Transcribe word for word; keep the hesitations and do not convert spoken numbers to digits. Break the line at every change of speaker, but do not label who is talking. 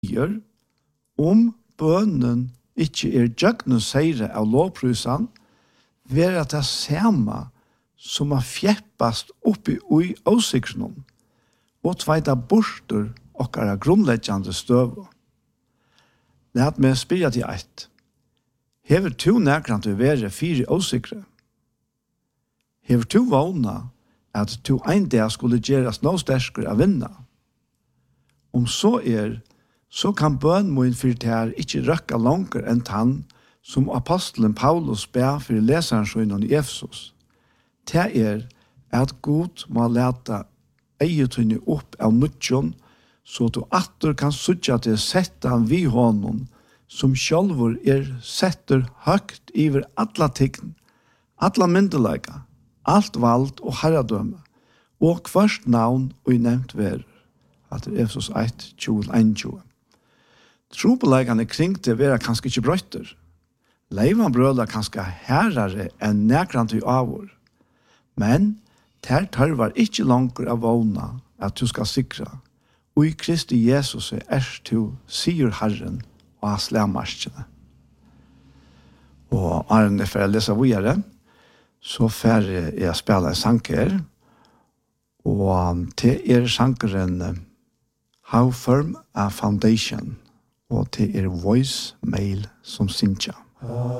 gjør om bønnen ikke er jøgnu seire av lovprysan, være det samme som har fjeppast oppi ui åsikren og tveita borster okkara grunnleggjande støv. Læt meg spyrja til eit. Hever tu nægrant å være fire åsikre? Hever tu vana at tu ein dag skulle gjerast no sterskere av vinna? Om så er, så kan bøn må infiltrer ikke røkka langer enn tann som apostelen Paulus ber for leseren skjønnen i Efesos. Det er at Gud må lete eietøyne opp av nødjon, så du atter kan sutja til sette han vi hånden, som sjálvur er setter høgt iver alla tign, alla myndelega, alt vald og herradømme, og hverst navn og i nevnt ver, at det er Efesos ett, tjue til tjue. Trobeleggene kring det vera kanskje ikke brøyter. Leivan brøla kanskje herrare enn nekrant i avår. Men ter tørvar ikke langer av vågna at du skal sikra. Og i Kristi Jesus er du, sier Herren, og har slemmarskene. Og Arne, for jeg leser videre, så får jeg spille en sanger, og til er sangeren How Firm a Foundation, og til er Voice Mail som synger.